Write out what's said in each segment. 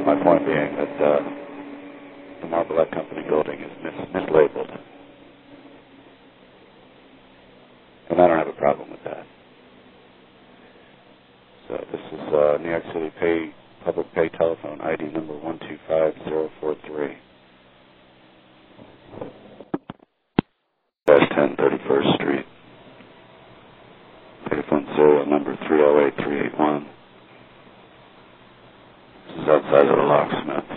my point being that the Marbolette Company building is mislabeled. And I don't have a problem with that. So this is New York City public pay telephone ID number 125043. 10 31st Street. Payphone serial number 308381. This is outside of the locksmith.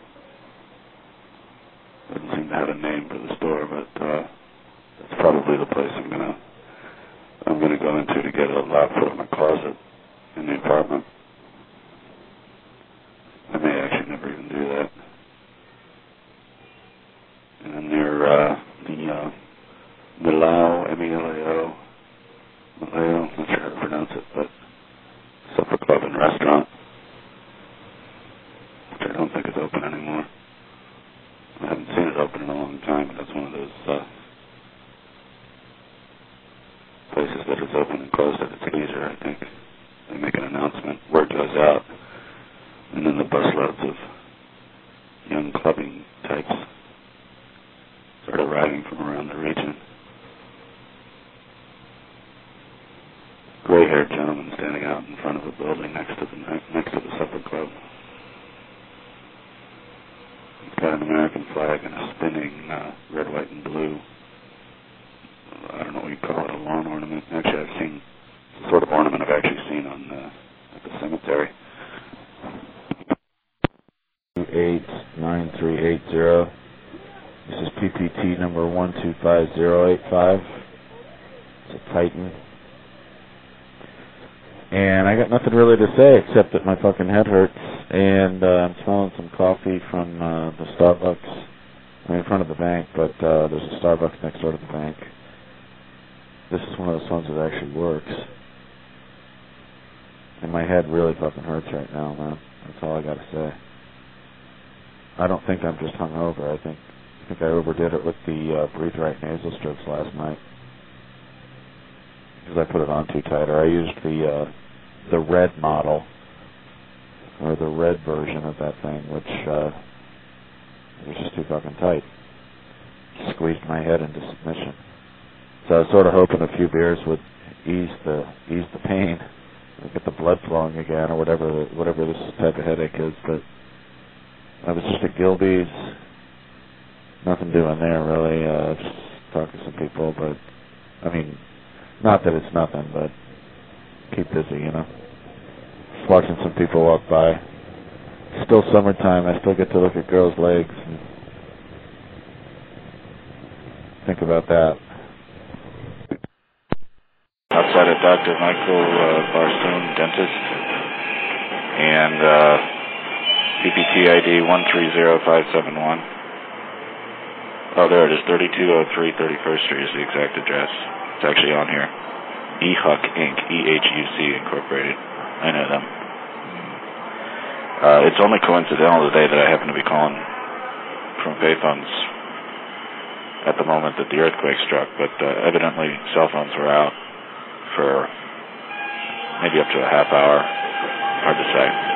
Doesn't seem to have a name for the store, but that's probably the place I'm gonna go into to get a lock for my closet in the apartment. I may actually never even do that. And then near the Milao, M-E-L-A-O, Maleo, not sure how to pronounce it, but supper club and restaurant, which I don't think is open anymore. I haven't seen it open in a long time, but that's one of those places that is open and closed at its leisure, I think. They make an announcement, word goes out, and then the busloads of young clubbing types start arriving from around the region. Gray-haired gentleman standing out in front of a building next to the supper club. He's got an American flag and a spinning red, white, and blue. I don't know what you call it, a lawn ornament. Actually, I've seen the sort of ornament I've actually seen on at the cemetery. 289380. This is PPT number 125085. It's a Titan. And I got nothing really to say except that my fucking head hurts, and I'm smelling some coffee from the Starbucks. I'm in front of the bank, but there's a Starbucks next door to the bank. This is one of those ones that actually works. And my head really fucking hurts right now, man. That's all I gotta say. I don't think I'm just hungover. I think I overdid it with the Breathe Right nasal strips last night. Because I put it on too tight, or I used the red model, or the red version of that thing, which was just too fucking tight. Squeezed my head into submission. So I was sort of hoping a few beers would ease the pain, and get the blood flowing again, or whatever this type of headache is. But I was just at Gilby's, nothing doing there really. Just talking to some people, but I mean. Not that it's nothing, but keep busy, you know. Just watching some people walk by. Still summertime. I still get to look at girls' legs and think about that. Outside of Dr. Michael Barstone, dentist, and PPT ID 130571. Oh, there it is. 3203 31st Street is the exact address. It's actually on here. EHUC Inc. EHUC Incorporated. I know them. It's only coincidental today that I happen to be calling from payphones at the moment that the earthquake struck, but evidently cell phones were out for maybe up to a half hour. Hard to say.